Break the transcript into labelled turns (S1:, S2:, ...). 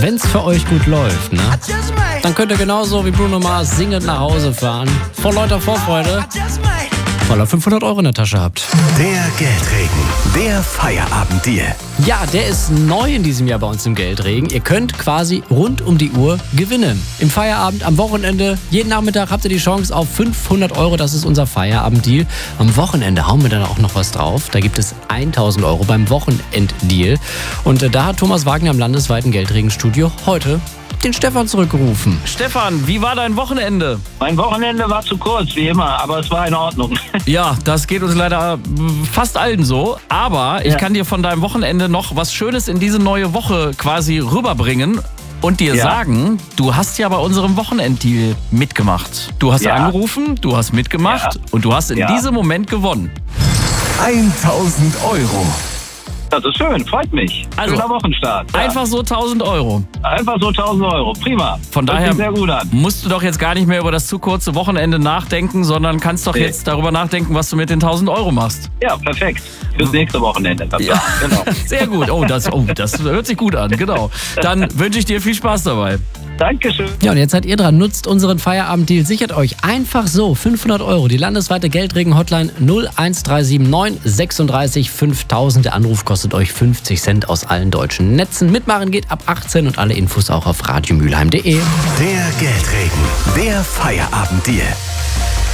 S1: wenn's für euch gut läuft, ne? Dann könnt ihr genauso wie Bruno Mars singend nach Hause fahren. Vor lauter Vorfreude, weil ihr 500 Euro in der Tasche habt.
S2: Der Geldregen, der Feierabenddeal.
S1: Ja, der ist neu in diesem Jahr bei uns im Geldregen. Ihr könnt quasi rund um die Uhr gewinnen. Im Feierabend, am Wochenende, jeden Nachmittag habt ihr die Chance auf 500 Euro. Das ist unser Feierabenddeal. Am Wochenende hauen wir dann auch noch was drauf. Da gibt es 1000 Euro beim Wochenenddeal. Und da hat Thomas Wagner im landesweiten Geldregenstudio heute den Stefan zurückgerufen.
S3: Stefan, wie war dein Wochenende?
S4: Mein Wochenende war zu kurz, wie immer, aber es war in Ordnung.
S3: Ja, das geht uns leider fast allen so. Aber ich kann dir von deinem Wochenende noch was Schönes in diese neue Woche quasi rüberbringen und dir sagen, du hast ja bei unserem Wochenenddeal mitgemacht. Du hast angerufen, du hast mitgemacht und du hast in diesem Moment gewonnen.
S2: 1000 Euro.
S4: Das ist schön, freut mich.
S3: Also,
S4: schöner Wochenstart. Ja.
S3: Einfach so 1000 Euro.
S4: Einfach so 1000 Euro, prima.
S3: Von
S4: Hört
S3: daher
S4: sich sehr gut an.
S3: musst du doch jetzt gar nicht mehr über das zu kurze Wochenende nachdenken, sondern kannst doch jetzt darüber nachdenken, was du mit den 1000 Euro machst.
S4: Ja, perfekt. Fürs nächste Wochenende.
S3: Ja,
S4: Genau.
S3: sehr gut. Das hört sich gut an, genau. Dann wünsche ich dir viel Spaß dabei.
S4: Dankeschön.
S1: Ja, und jetzt seid ihr dran. Nutzt unseren Feierabenddeal. Sichert euch einfach so 500 Euro. Die landesweite Geldregen-Hotline 01379 36 5000. Der Anruf kostet euch 50 Cent aus allen deutschen Netzen. Mitmachen geht ab 18 und alle Infos auch auf radiomülheim.de.
S2: Der Geldregen, der Feierabenddeal.